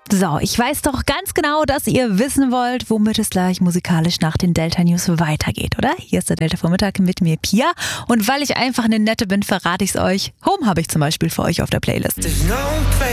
So, ich weiß doch ganz genau, dass ihr wissen wollt, womit es gleich musikalisch nach den Delta News weitergeht, oder? Hier ist der Delta Vormittag mit mir, Pia. Und weil ich einfach eine Nette bin, verrate ich es euch. Home habe ich zum Beispiel für euch auf der Playlist.